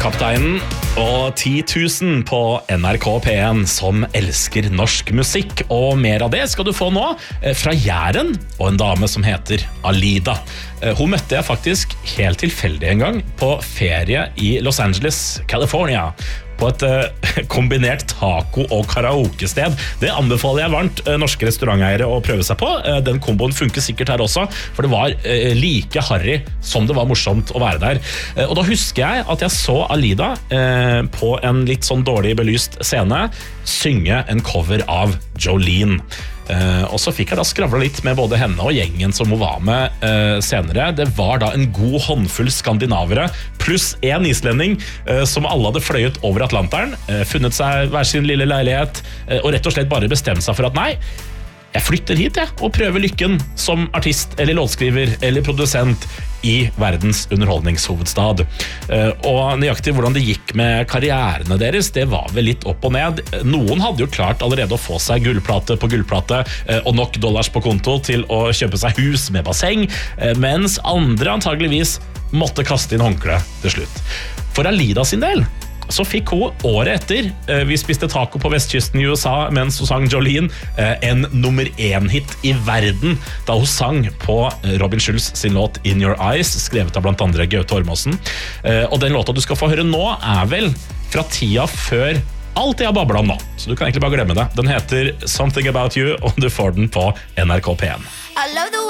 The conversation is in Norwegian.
Kapteinen og 10 000 på NRK P1 som elsker norsk musikk. Og mer av det skal du få nå fra Jæren og en dame som heter Alida. Hun møtte jeg faktisk helt tilfeldig en gang på ferie i Los Angeles, California. På et kombinert taco- og karaoke-sted. Det anbefaler jeg varmt norske restauranteiere å prøve seg på. Den komboen funker sikkert her også, for det var like harry som det var morsomt å være der. Og da husker jeg at jeg så Alida på en litt sånn dårlig belyst scene synge en cover av Jolene. Og så fikk jeg da skravlet litt med både henne og gjengen som hun var med senere. Det var da en god håndfull skandinavere pluss en islending som alle hadde fløyet over Atlanteren, funnet seg hver sin lille leilighet og rett og slett bare bestemt seg for at nei, jeg flytter hit og prøver lykken som artist eller låtskriver eller produsent i verdens underholdningshovedstad. Og nøyaktig hvordan det gikk med karrierene deres, det var vel litt opp og ned. Noen hadde jo klart allerede å få seg gullplate på gullplate og nok dollars på konto til å kjøpe seg hus med basseng, mens andre antageligvis måtte kaste inn håndkle til slutt. For Alida sin del så fikk hun året etter Vi spiste taco på vestkysten i USA mens hun sang Jolene, en nummer 1-hit i verden da hun sang på Robin Schulz sin låt In Your Eyes, skrevet av blant andre Gaute Ormåsen. Og den låta du skal få høre nå vel fra tida før alt jeg har bablet om nå, så du kan egentlig bare glemme det. Den heter Something About You, og du får den på NRK P1.